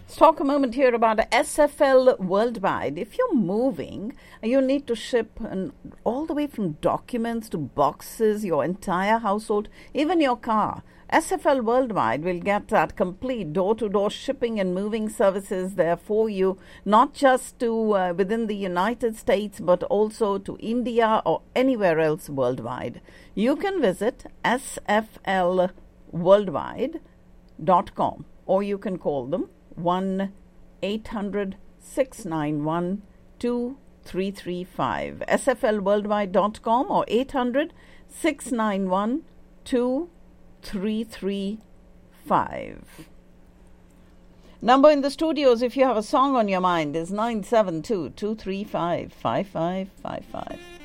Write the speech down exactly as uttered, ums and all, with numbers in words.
Let's talk a moment here about S F L Worldwide. If you're moving, you need to ship an, all the way from documents to boxes, your entire household, even your car. S F L Worldwide will get that complete door-to-door shipping and moving services there for you, not just to uh, within the United States, but also to India or anywhere else worldwide. You can visit S F L worldwide dot com or you can call them one eight hundred six nine one two three three five. S F L worldwide dot com or eight hundred six nine one two three three five. Number in the studios, if you have a song on your mind, is nine seven two two three five five five five five.